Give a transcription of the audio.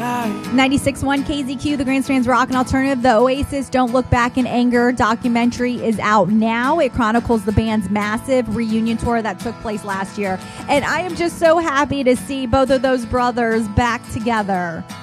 96.1 KZQ, the Grandstand's Rock and Alternative. The Oasis Don't Look Back in Anger documentary is out now. It chronicles the band's massive reunion tour that took place last year. And I am just so happy to see both of those brothers back together.